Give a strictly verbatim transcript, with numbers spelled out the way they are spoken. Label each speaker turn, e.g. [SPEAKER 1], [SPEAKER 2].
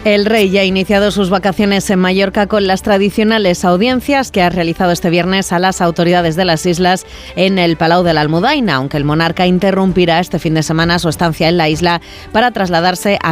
[SPEAKER 1] El rey ya ha iniciado sus vacaciones en Mallorca con las tradicionales audiencias que ha realizado este viernes a las autoridades de las islas en el Palau de la Almudaina, aunque el monarca interrumpirá este fin de semana su estancia en la isla para trasladarse a